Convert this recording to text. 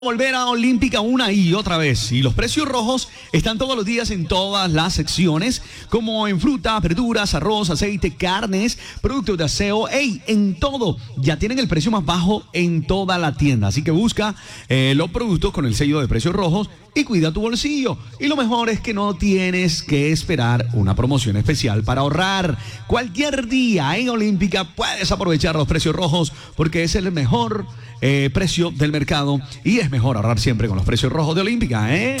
Volver a Olímpica una y otra vez. Y los precios rojos están todos los días en todas las secciones, como en fruta, verduras, arroz, aceite, carnes, productos de aseo, en todo. Ya tienen el precio más bajo en toda la tienda. Así que busca los productos con el sello de precios rojos y cuida tu bolsillo. Y lo mejor es que no tienes que esperar una promoción especial para ahorrar. Cualquier día en Olímpica puedes aprovechar los precios rojos porque es el mejor precio del mercado y es mejor ahorrar siempre con los precios rojos de Olímpica, ¿eh?